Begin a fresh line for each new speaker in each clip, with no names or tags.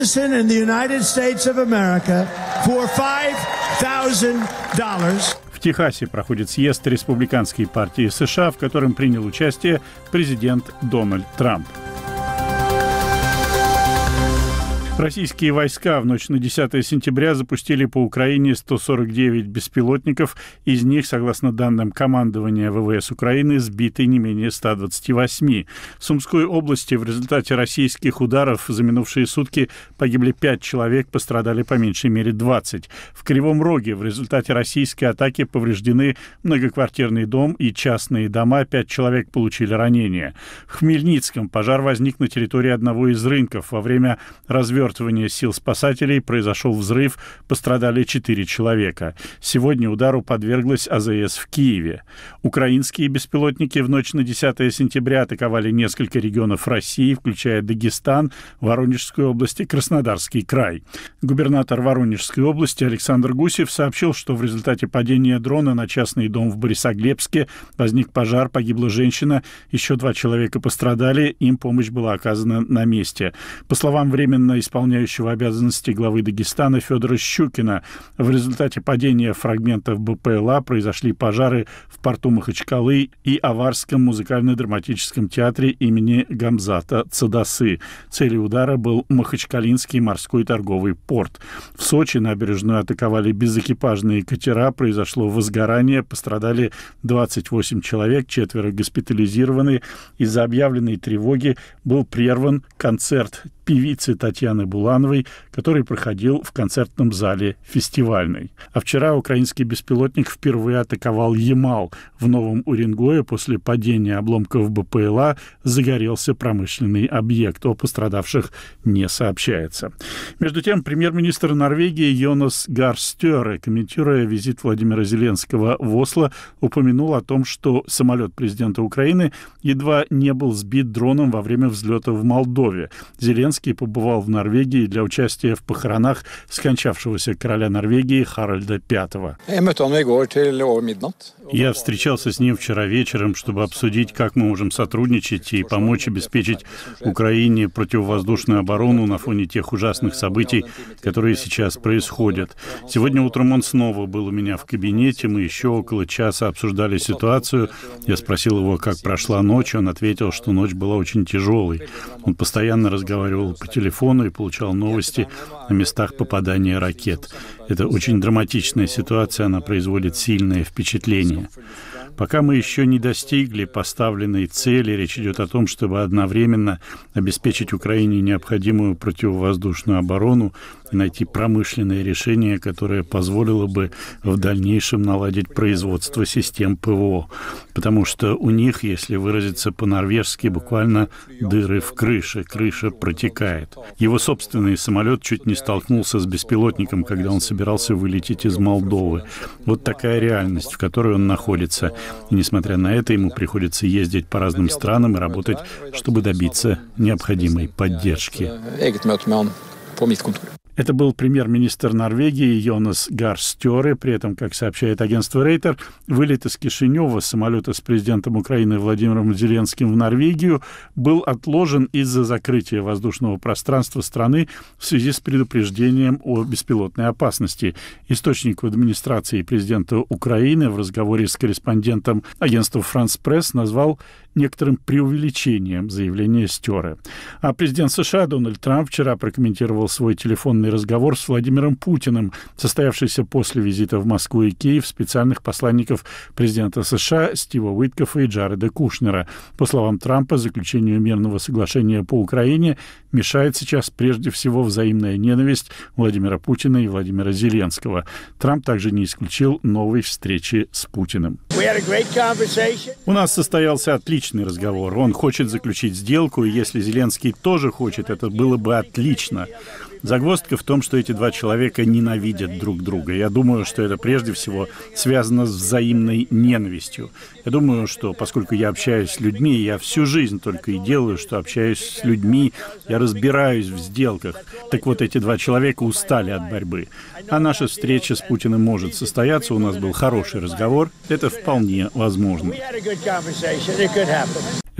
in the United States of America for $5,000.
В Техасе проходит съезд Республиканской партии США, в котором принял участие президент Дональд Трамп. Российские войска в ночь на 10 сентября запустили по Украине 149 беспилотников. Из них, согласно данным командования ВВС Украины, сбиты не менее 128. В Сумской области в результате российских ударов за минувшие сутки погибли 5 человек, пострадали по меньшей мере 20. В Кривом Роге в результате российской атаки повреждены многоквартирный дом и частные дома. 5 человек получили ранения. В Хмельницком пожар возник на территории одного из рынков. Во время развертывания сил спасателей произошел взрыв, пострадали 4 человека. Сегодня удару подверглась АЗС в Киеве. Украинские беспилотники в ночь на 10 сентября атаковали несколько регионов России, включая Дагестан, Воронежскую область и Краснодарский край. Губернатор Воронежской области Александр Гусев сообщил, что в результате падения дрона на частный дом в Борисоглебске возник пожар, погибла женщина, еще 2 человека пострадали, им помощь была оказана на месте. По словам временно исполняющего обязанности главы Дагестана Федора Щукина, в результате падения фрагментов БПЛА произошли пожары в порту Махачкалы и Аварском музыкально-драматическом театре имени Гамзата Цадасы. Целью удара был Махачкалинский морской торговый порт. В Сочи набережную атаковали безэкипажные катера, произошло возгорание, пострадали 28 человек, 4 госпитализированы. Из-за объявленной тревоги был прерван концерт певицы Татьяны Булановой, который проходил в концертном зале фестивальной. А вчера украинский беспилотник впервые атаковал Ямал. В Новом Уренгое после падения обломков БПЛА загорелся промышленный объект. О пострадавших не сообщается. Между тем, премьер-министр Норвегии Йонас Гар Стøre, комментируя визит Владимира Зеленского в Осло, упомянул о том, что самолет президента Украины едва не был сбит дроном во время взлета в Молдове. Зеленский побывал в Норвегии для участия в похоронах скончавшегося короля Норвегии Харальда V. Я встречался с ним вчера вечером, чтобы обсудить, как мы можем сотрудничать и помочь обеспечить Украине противовоздушную оборону на фоне тех ужасных событий, которые сейчас происходят. Сегодня утром он снова был у меня в кабинете, мы еще около часа обсуждали ситуацию. Я спросил его, как прошла ночь, он ответил, что ночь была очень тяжелой. Он постоянно разговаривал по телефону и получал новости о местах попадания ракет. Это очень драматичная ситуация, она производит сильное впечатление. Пока мы еще не достигли поставленной цели, речь идет о том, чтобы одновременно обеспечить Украине необходимую противовоздушную оборону и найти промышленное решение, которое позволило бы в дальнейшем наладить производство систем ПВО. Потому что у них, если выразиться по-норвежски, буквально дыры в крыше, крыша протекает. Его собственный самолет чуть не столкнулся с беспилотником, когда он собирался вылететь из Молдовы. Вот такая реальность, в которой он находится. И несмотря на это, ему приходится ездить по разным странам и работать, чтобы добиться необходимой поддержки. Это был премьер-министр Норвегии Йонас Гар Стøre. При этом, как сообщает агентство Рейтер, вылет из Кишинева самолета с президентом Украины Владимиром Зеленским в Норвегию был отложен из-за закрытия воздушного пространства страны в связи с предупреждением о беспилотной опасности. Источник в администрации президента Украины в разговоре с корреспондентом агентства «Франс Пресс» назвал некоторым преувеличением заявления Стøre. А президент США Дональд Трамп вчера прокомментировал свой телефонный разговор с Владимиром Путиным, состоявшийся после визита в Москву и Киев специальных посланников президента США Стива Уиткофа и Джареда Кушнера. По словам Трампа, заключению мирного соглашения по Украине мешает сейчас прежде всего взаимная ненависть Владимира Путина и Владимира Зеленского. Трамп также не исключил новой встречи с Путиным. У нас состоялся отличный разговор. Он хочет заключить сделку, и если Зеленский тоже хочет, это было бы отлично. Загвоздка в том, что эти два человека ненавидят друг друга. Я думаю, что это прежде всего связано с взаимной ненавистью. Я думаю, что поскольку я общаюсь с людьми, я всю жизнь только и делаю, что общаюсь с людьми, я разбираюсь в сделках. Так вот, эти два человека устали от борьбы. А наша встреча с Путиным может состояться. У нас был хороший разговор. Это вполне возможно.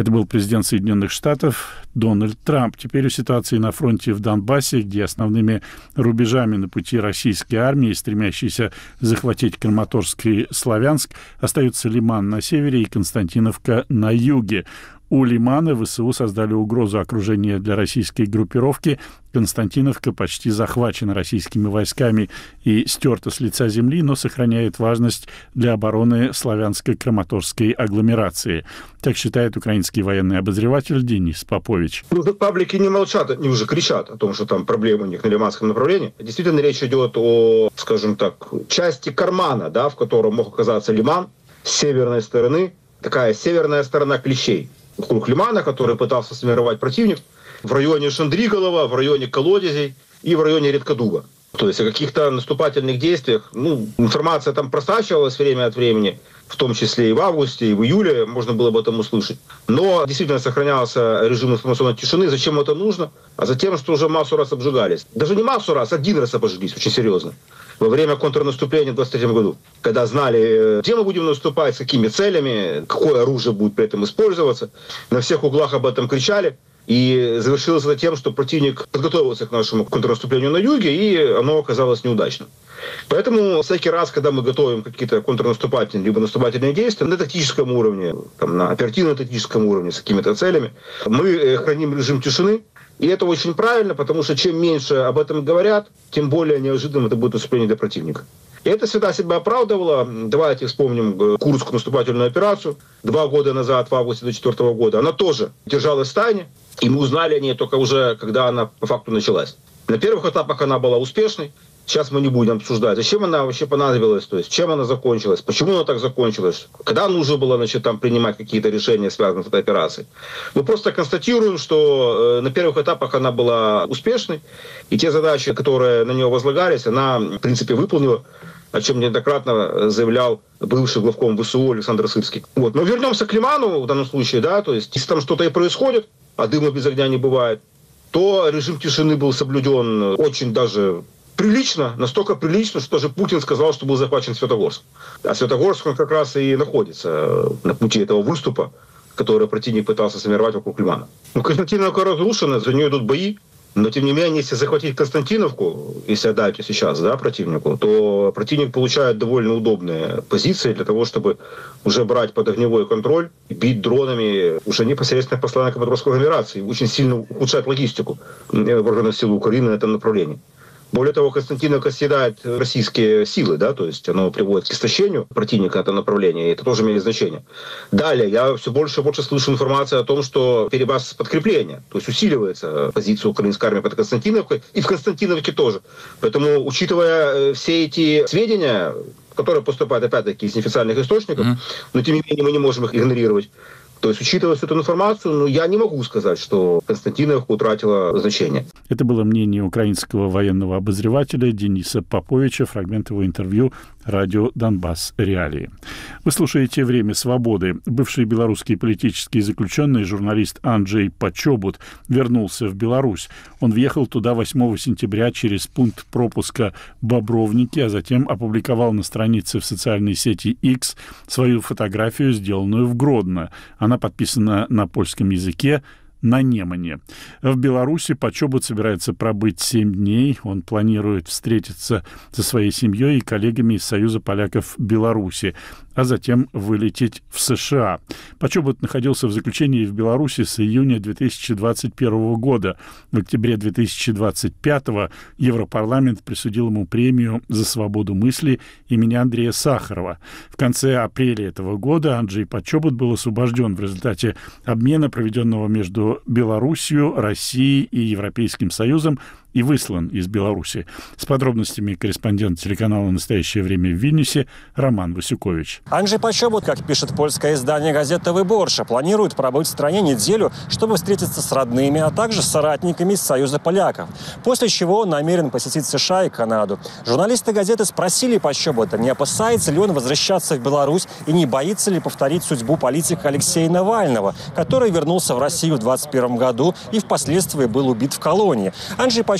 Это был президент Соединенных Штатов Дональд Трамп. Теперь о ситуации на фронте в Донбассе, где основными рубежами на пути российской армии, стремящейся захватить Краматорск и Славянск, остаются Лиман на севере и Константиновка на юге. У Лимана ВСУ создали угрозу окружения для российской группировки. Константиновка почти захвачена российскими войсками и стерта с лица земли, но сохраняет важность для обороны славянско-краматорской агломерации. Так считает украинский военный обозреватель Денис Попович.
Паблики не молчат, они уже кричат о том, что там проблемы у них на лиманском направлении. Действительно, речь идет о, скажем так, части кармана, да, в котором мог оказаться Лиман с северной стороны. Такая северная сторона Клещей. Вокруг Лимана, который пытался сформировать противник, в районе Шандриголова, в районе Колодезей и в районе Редкодуба. То есть о каких-то наступательных действиях, информация там просачивалась время от времени, в том числе и в августе, и в июле можно было об этом услышать. Но действительно сохранялся режим информационной тишины. Зачем это нужно? А затем, что уже массу раз обжигались. Даже не массу раз, один раз обожглись, очень серьезно. Во время контрнаступления в 23 году, когда знали, где мы будем наступать, с какими целями, какое оружие будет при этом использоваться. На всех углах об этом кричали. И завершилось это тем, что противник подготовился к нашему контрнаступлению на юге, и оно оказалось неудачным. Поэтому всякий раз, когда мы готовим какие-то контрнаступательные либо наступательные действия на тактическом уровне, там, на оперативно-тактическом уровне с какими-то целями, мы храним режим тишины. И это очень правильно, потому что чем меньше об этом говорят, тем более неожиданным это будет наступление для противника. И это всегда себя оправдывало. Давайте вспомним Курскую наступательную операцию 2 года назад, в августе 2004 года. Она тоже держалась в тайне, и мы узнали о ней только уже, когда она по факту началась. На первых этапах она была успешной. Сейчас мы не будем обсуждать, зачем она вообще понадобилась, то есть чем она закончилась, почему она так закончилась, когда нужно было там принимать какие-то решения, связанные с этой операцией. Мы просто констатируем, что на первых этапах она была успешной, и те задачи, которые на нее возлагались, она, в принципе, выполнила, о чем неоднократно заявлял бывший главком ВСУ Александр Сырский. Вот. Но вернемся к Лиману в данном случае, да, то есть если там что-то и происходит, а дыма без огня не бывает, то режим тишины был соблюден очень даже прилично, настолько прилично, что даже Путин сказал, что был захвачен Светогорск. А Светогорск он как раз и находится на пути этого выступа, который противник пытался сформировать вокруг Лимана. Константиновка разрушена, за нее идут бои. Но, тем не менее, если захватить Константиновку, если отдать ее сейчас, да, противнику, то противник получает довольно удобные позиции для того, чтобы уже брать под огневой контроль, бить дронами уже непосредственно по славяно-краматорской агломерации, очень сильно ухудшать логистику вооруженных сил Украины на этом направлении. Более того, Константиновка съедает российские силы, да, то есть оно приводит к истощению противника на этом направлении, и это тоже имеет значение. Далее, я все больше и больше слышу информацию о том, что перебас подкрепления, то есть усиливается позиция украинской армии под Константиновкой, и в Константиновке тоже. Поэтому, учитывая все эти сведения, которые поступают, опять-таки, из неофициальных источников, но, тем не менее, мы не можем их игнорировать. То есть, учитывая всю эту информацию, я не могу сказать, что Константиновка утратила значение.
Это было мнение украинского военного обозревателя Дениса Поповича, фрагмент его интервью радио «Донбасс. Реалии». Вы слушаете «Время свободы». Бывший белорусский политический заключенный, журналист Анджей Почобут, вернулся в Беларусь. Он въехал туда 8 сентября через пункт пропуска Бобровники, а затем опубликовал на странице в социальной сети X свою фотографию, сделанную в Гродно. Она подписана на польском языке, на Немане. В Беларуси Почобут собирается пробыть 7 дней. Он планирует встретиться со своей семьей и коллегами из Союза поляков Беларуси, а затем вылететь в США. Почобут находился в заключении в Беларуси с июня 2021 года. В октябре 2025 Европарламент присудил ему премию за свободу мысли имени Андрея Сахарова. В конце апреля этого года Анджей Почобут был освобожден в результате обмена, проведенного между Белоруссией, Россией и Европейским Союзом, и выслан из Беларуси. С подробностями корреспондент телеканала «Настоящее время» в Вильнюсе Роман Васюкович.
Анджей Почобут, как пишет польское издание «Газета Выборша», планирует пробыть в стране неделю, чтобы встретиться с родными, а также с соратниками из Союза поляков. После чего он намерен посетить США и Канаду. Журналисты газеты спросили Почобута, не опасается ли он возвращаться в Беларусь и не боится ли повторить судьбу политика Алексея Навального, который вернулся в Россию в 2021 году и впоследствии был убит в колонии. Анджей Почобут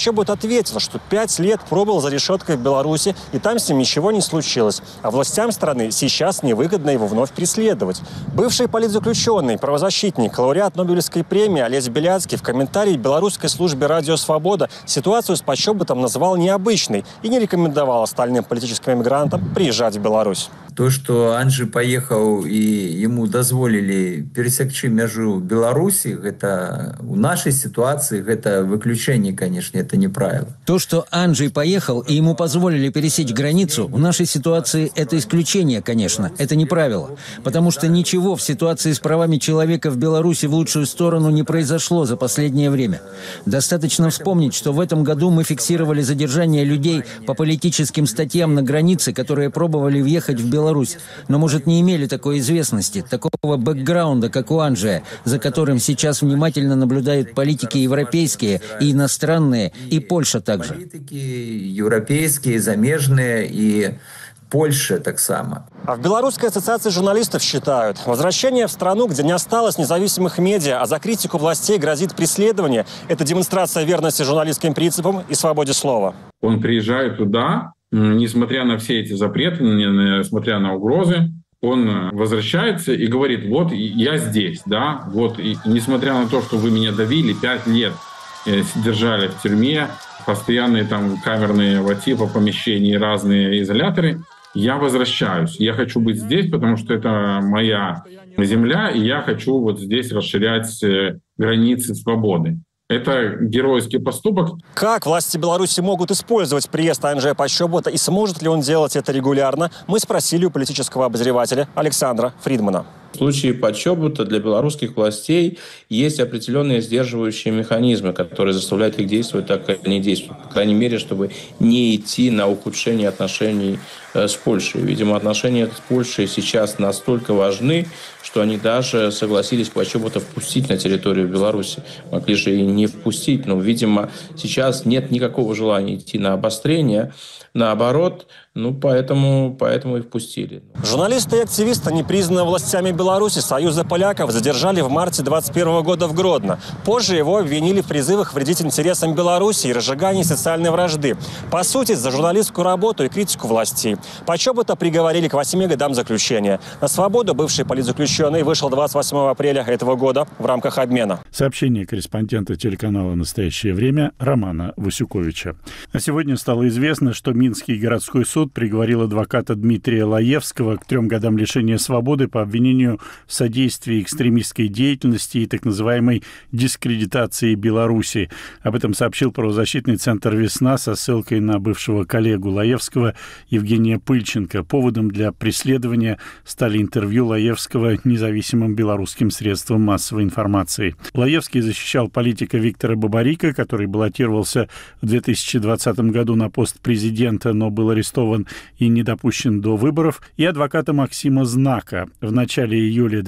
Почобут ответил, что 5 лет пробыл за решеткой в Беларуси, и там с ним ничего не случилось. А властям страны сейчас невыгодно его вновь преследовать. Бывший политзаключенный, правозащитник, лауреат Нобелевской премии Олесь Беляцкий в комментарии белорусской службе «Радио Свобода» ситуацию с Почобутом назвал необычной и не рекомендовал остальным политическим эмигрантам приезжать в Беларусь.
То, что Анджей поехал и ему дозволили пересекчи межу Беларуси, это в нашей ситуации, это выключение, конечно, это не правило.
То, что Анджей поехал и ему позволили пересечь границу, в нашей ситуации это исключение, конечно, это не правило. Потому что ничего в ситуации с правами человека в Беларуси в лучшую сторону не произошло за последнее время. Достаточно вспомнить, что в этом году мы фиксировали задержание людей по политическим статьям на границе, которые пробовали въехать в Беларусь, но, может, не имели такой известности, такого бэкграунда, как у Анджея, за которым сейчас внимательно наблюдают политики европейские и иностранные, и Польша также.
Политики европейские, замежные и Польша так само.
А в Белорусской ассоциации журналистов считают, возвращение в страну, где не осталось независимых медиа, а за критику властей грозит преследование, это демонстрация верности журналистским принципам и свободе слова.
Он приезжает туда, несмотря на все эти запреты, несмотря на угрозы, он возвращается и говорит: вот я здесь, да, вот, и несмотря на то, что вы меня давили, 5 лет держали в тюрьме, постоянные там камерные типа помещения, разные изоляторы, я возвращаюсь. Я хочу быть здесь, потому что это моя земля, и я хочу вот здесь расширять границы свободы. Это геройский поступок.
Как власти Беларуси могут использовать приезд Анджея Почобута и сможет ли он делать это регулярно, мы спросили у политического обозревателя Александра Фридмана.
В случае Почобута для белорусских властей есть определенные сдерживающие механизмы, которые заставляют их действовать так, как они действуют. По крайней мере, чтобы не идти на ухудшение отношений с Польшей. Видимо, отношения с Польшей сейчас настолько важны, что они даже согласились Почобута впустить на территорию Беларуси. Могли же и не впустить, но, видимо, сейчас нет никакого желания идти на обострение. Наоборот, поэтому и впустили.
Журналиста и активиста, непризнанного властями Беларуси, Союза поляков, задержали в марте 2021 года в Гродно. Позже его обвинили в призывах вредить интересам Беларуси и разжигании социальной вражды. По сути, за журналистскую работу и критику властей. Почобута приговорили к 8 годам заключения. На свободу бывший политзаключенный вышел 28 апреля этого года в рамках обмена.
Сообщение корреспондента телеканала «Настоящее время» Романа Васюковича. А сегодня стало известно, что Минский городской суд приговорил адвоката Дмитрия Лаевского к 3 годам лишения свободы по обвинению в содействии экстремистской деятельности и так называемой дискредитации Беларуси. Об этом сообщил правозащитный центр «Весна» со ссылкой на бывшего коллегу Лаевского Евгения Пыльченко. Поводом для преследования стали интервью Лаевского независимым белорусским средствам массовой информации. Лаевский защищал политика Виктора Бабарика, который баллотировался в 2020 году на пост президента, но был арестован и не допущен до выборов, и адвоката Максима Знака. В начале июля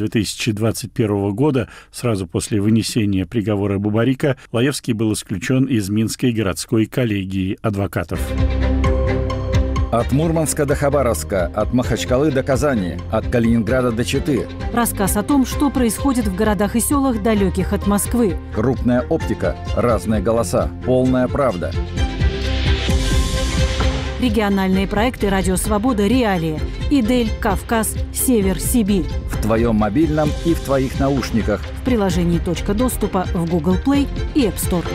2021 года, сразу после вынесения приговора Бабарика, Лаевский был исключен из Минской городской коллегии адвокатов.
От Мурманска до Хабаровска, от Махачкалы до Казани, от Калининграда до Читы.
Рассказ о том, что происходит в городах и селах, далеких от Москвы.
Крупная оптика, разные голоса, полная правда.
Региональные проекты «Радио Свобода», «Реалии», «Идель», «Кавказ», «Север», «Сибирь».
В твоем мобильном и в твоих наушниках.
В приложении «Точка доступа» в Google Play и App Store.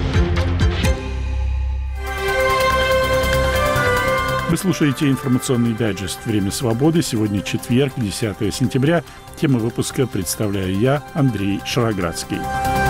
Вы слушаете информационный дайджест «Время свободы». Сегодня четверг, 10 сентября. Тему выпуска представляю я, Андрей Шароградский.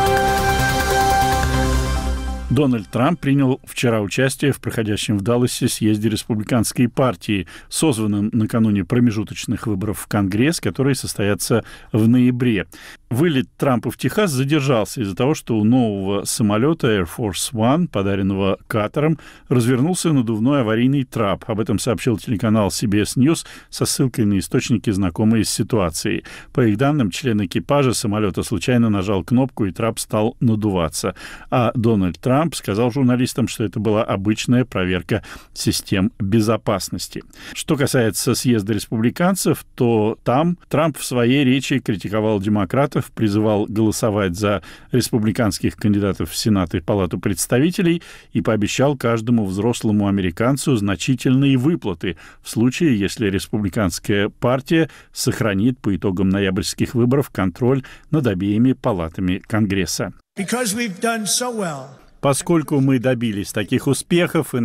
Дональд Трамп принял вчера участие в проходящем в Далласе съезде республиканской партии, созванном накануне промежуточных выборов в Конгресс, которые состоятся в ноябре. Вылет Трампа в Техас задержался из-за того, что у нового самолета Air Force One, подаренного Катаром, развернулся надувной аварийный трап. Об этом сообщил телеканал CBS News со ссылкой на источники, знакомые с ситуацией. По их данным, член экипажа самолета случайно нажал кнопку, и трап стал надуваться. А Дональд Трамп сказал журналистам, что это была обычная проверка систем безопасности. Что касается съезда республиканцев, то там Трамп в своей речи критиковал демократов Штатов, призывал голосовать за республиканских кандидатов в Сенат и Палату представителей и пообещал каждому взрослому американцу значительные выплаты в случае, если республиканская партия сохранит по итогам ноябрьских выборов контроль над обеими палатами Конгресса. Поскольку мы добились таких успехов и